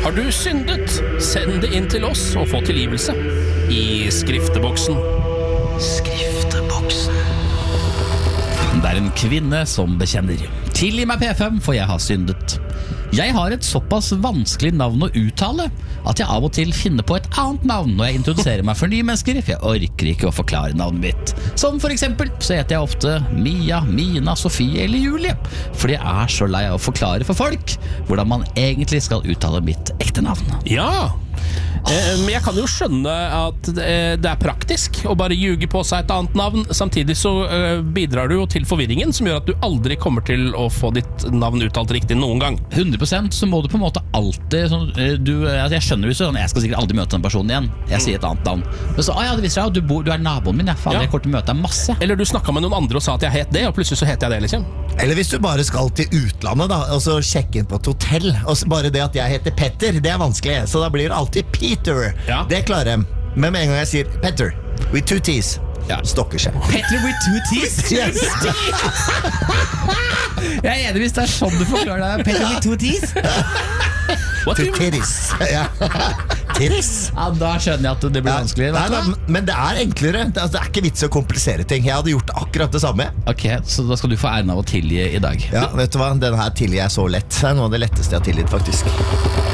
Har du syndet? Send det inn til oss og få tilgivelse i skrifteboksen. Skrifteboksen. Det en kvinne som bekjenner. Tilgi meg P5, for jeg har syndet. Jeg har et såpass vanskelig navn å uttale at jeg av og til finner på et annet navn når jeg introduserer meg for nye mennesker, for jeg orker ikke å forklare navnet mitt. Som for eksempel så heter jeg ofte Mia, Mina, Sofie eller Julie, fordi jeg er så lei av å forklare for folk hvordan man egentlig skal uttale mitt ekte navn. Ja, men jeg kan jo skjønne at det praktisk å bare ljuge på seg et annet navn. Samtidig så bidrar du jo til forvirringen, som gjør at du aldri kommer til å få ditt navn uttalt riktig noen gang. 100% så må du på en måte alltid sånn, jeg skjønner jo sånn, jeg skal sikkert aldri møte den personen igjen. Jeg sier et annet navn. Men så, ja, det viser seg at du er naboen min. Jeg kommer til å møte deg masse. Eller du snakket med noen andre og sa at jeg het det, og plutselig så heter jeg det, liksom. Eller hvis du bare skal til utlandet da, og så sjekke inn på et hotell, og så bare det at jeg heter Petter, det vanskelig, så da blir det alltid Peter. Ja. Det klarer jeg. Men med en gang jeg sier Petter, with 2 T's, stokker seg. Petter with 2 T's? Yes. Jeg er enig hvis det er sånn du forklarer deg. Petter with 2 T's? 2 titties. Ja. Titties. Ja, da skjønner jeg at det blir vanskelig. Nei, men det er enklere. Det er ikke vits å komplisere ting. Jeg hadde gjort akkurat det samme. Ok, så da skal du få æren av å tilgi i dag. Ja, vet du hva? Denne her tilgir jeg så lett. Det er noe av det letteste jeg har tilgitt, faktisk.